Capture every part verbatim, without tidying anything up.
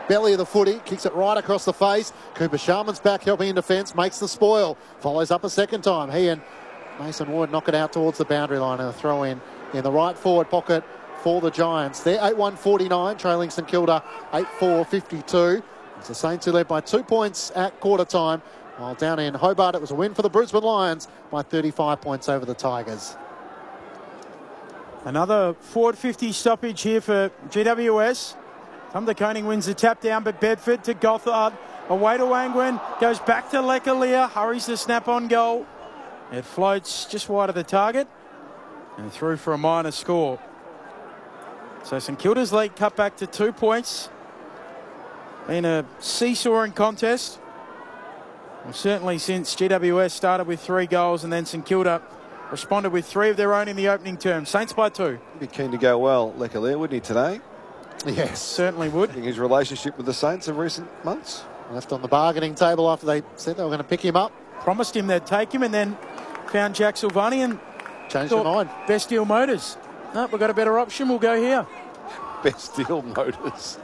belly of the footy, kicks it right across the face. Cooper Sharman's back helping in defence, makes the spoil, follows up a second time. He and Mason Wood knock it out towards the boundary line and a throw in in the right forward pocket for the Giants. They're eight one forty-nine, trailing St Kilda eight four fifty-two. It's the Saints who led by two points at quarter time, while down in Hobart it was a win for the Brisbane Lions by thirty-five points over the Tigers. Another forward fifty stoppage here for G W S. Tom De Koning wins the tap down, but Bedford to Gothard. Away to Angwin, goes back to Lekalia, hurries the snap on goal. It floats just wide of the target and through for a minor score. So St Kilda's lead cut back to two points in a seesawing contest. Well, certainly since G W S started with three goals and then St Kilda responded with three of their own in the opening term. Saints by two. He'd be keen to go well, Lekalia, wouldn't he, today? Yes, certainly would. His relationship with the Saints of recent months. Left on the bargaining table after they said they were going to pick him up. Promised him they'd take him and then found Jack Silvani and changed their mind. Best Deal Motors. No, we've got a better option. We'll go here. Best Deal Motors.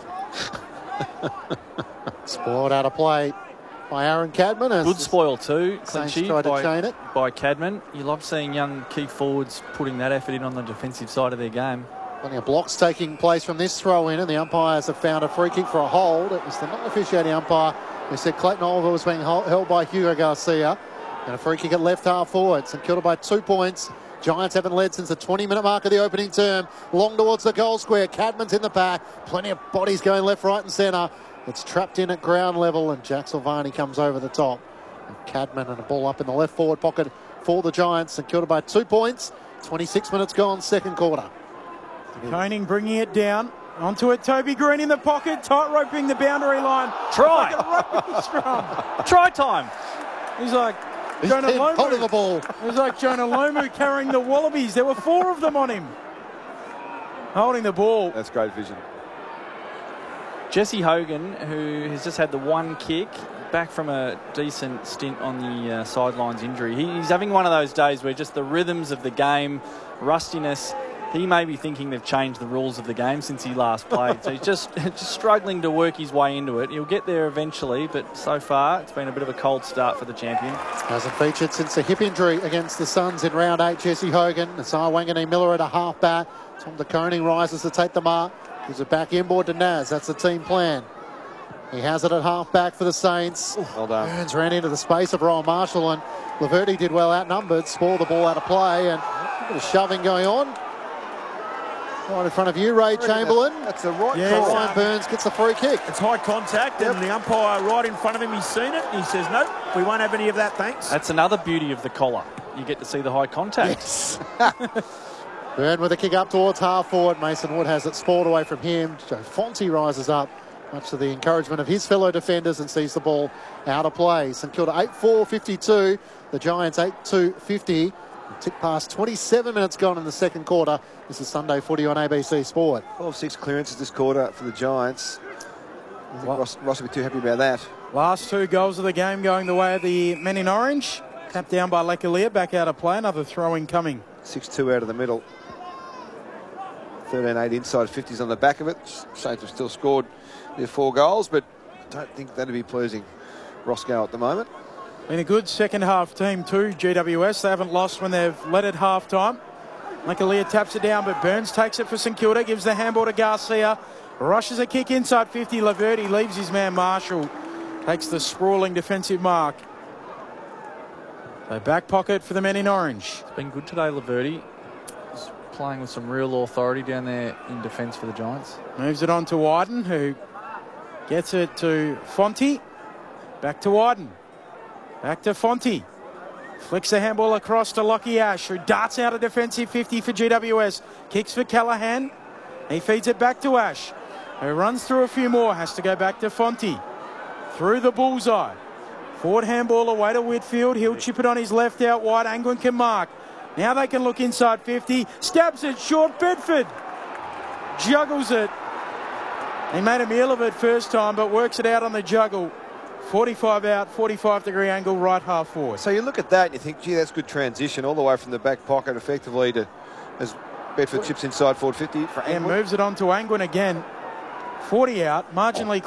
Spoiled out of play by Aaron Cadman. As Good spoil too, Clinchy, tried to by, chain it. by Cadman. You love seeing young key forwards putting that effort in on the defensive side of their game. Plenty of blocks taking place from this throw in, and the umpires have found a free kick for a hold. It was the non-officiating umpire who said Clayton Oliver was being held by Hugo Garcia. And a free kick at left half forward. St Kilda by two points. Giants haven't led since the twenty minute mark of the opening term. Long towards the goal square. Cadman's in the back. Plenty of bodies going left, right and centre. It's trapped in at ground level and Jack Silvani comes over the top. And Cadman and a ball up in the left forward pocket for the Giants. St Kilda by two points. twenty-six minutes gone, second quarter. Koning bringing it down. Onto it, Toby Green in the pocket. Tight roping the boundary line. Try. Like Try time. He's like He's Jonah Lomu. holding the ball. It was like Jonah Lomu carrying the Wallabies. There were four of them on him. Holding the ball. That's great vision. Jesse Hogan, who has just had the one kick, back from a decent stint on the uh, sidelines injury. He, he's having one of those days where just the rhythms of the game, rustiness, he may be thinking they've changed the rules of the game since he last played. So he's just, just struggling to work his way into it. He'll get there eventually, but so far it's been a bit of a cold start for the champion. Hasn't featured since the hip injury against the Suns in round eight. Jesse Hogan, Nasai Wanganeen Miller at a half back. Tom De Koning rises to take the mark. Gives it back inboard to Naz. That's the team plan. He has it at half back for the Saints. Well done. Burns ran into the space of Royal Marshall and Laverty did well outnumbered. Spoiled the ball out of play and a bit of shoving going on. Right in front of you, Ray Chamberlain. That, that's the right Yeah, call. Ryan Burns gets a free kick. It's high contact, Yep. and the umpire right in front of him, he's seen it. He says, nope, we won't have any of that, thanks. That's another beauty of the collar. You get to see the high contact. Yes. Burn with a kick up towards half forward. Mason Wood has it spoiled away from him. Joe Fonte rises up, much to the encouragement of his fellow defenders, and sees the ball out of play. St Kilda eight four fifty-two. The Giants eight two fifty. Tick past twenty-seven minutes gone in the second quarter. This is Sunday Footy on A B C Sport. twelve six clearances this quarter for the Giants. I think Well, Ross, Ross will be too happy about that. Last two goals of the game going the way of the men in orange. Tapped down by Lekalia, back out of play. Another throw-in coming. six two out of the middle. thirteen eight inside, fifties on the back of it. Saints have still scored their four goals, but I don't think that'd be pleasing Roscoe at the moment. Been a good second half team too, G W S. They haven't lost when they've led at half time. Lekalia taps it down, but Burns takes it for St Kilda, gives the handball to Garcia. Rushes a kick inside fifty. Laverty leaves his man Marshall. Takes the sprawling defensive mark. So back pocket for the men in orange. It's been good today, Laverty. He's playing with some real authority down there in defence for the Giants. Moves it on to Wyden, who gets it to Fonte. Back to Wyden. Back to Fonte. Flicks the handball across to Lockie Ash, who darts out a defensive fifty for G W S. Kicks for Callahan. He feeds it back to Ash, who runs through a few more. Has to go back to Fonte. Through the bullseye. Forward handball away to Whitfield. He'll chip it on his left out wide. Angwin can mark. Now they can look inside fifty. Stabs it short. Bedford juggles it. He made a meal of it first time, but works it out on the juggle. forty-five out, forty-five degree angle, right half forward. So you look at that and you think, gee, that's good transition all the way from the back pocket effectively to as Bedford chips inside forward fifty for And Angwin. moves it on to Angwin again. forty out, marginally